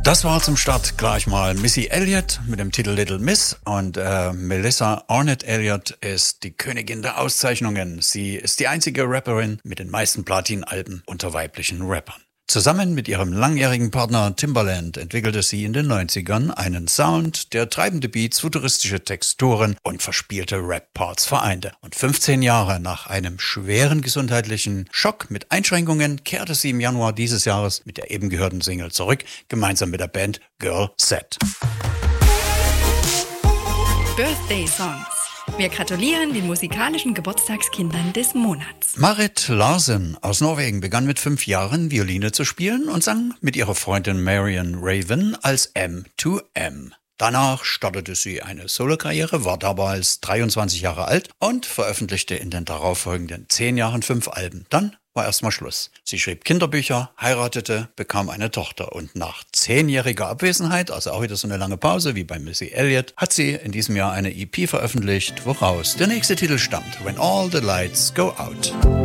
Das war zum Start gleich mal Missy Elliott mit dem Titel Little Miss und Melissa Arnett Elliott ist die Königin der Auszeichnungen. Sie ist die einzige Rapperin mit den meisten Platin-Alben unter weiblichen Rappern. Zusammen mit ihrem langjährigen Partner Timbaland entwickelte sie in den 90ern einen Sound, der treibende Beats, futuristische Texturen und verspielte Rap-Parts vereinte. Und 15 Jahre nach einem schweren gesundheitlichen Schock mit Einschränkungen kehrte sie im Januar dieses Jahres mit der eben gehörten Single zurück, gemeinsam mit der Band Girl Set. Birthday Songs. Wir gratulieren den musikalischen Geburtstagskindern des Monats. Marit Larsen aus Norwegen begann mit 5 Jahren Violine zu spielen und sang mit ihrer Freundin Marion Raven als M2M. Danach startete sie eine Solokarriere, war damals 23 Jahre alt und veröffentlichte in den darauffolgenden 10 Jahren 5 Alben. Dann war erstmal Schluss. Sie schrieb Kinderbücher, heiratete, bekam eine Tochter und nach 10-jähriger Abwesenheit, also auch wieder so eine lange Pause wie bei Missy Elliott, hat sie in diesem Jahr eine EP veröffentlicht, woraus der nächste Titel stammt, When All the Lights Go Out.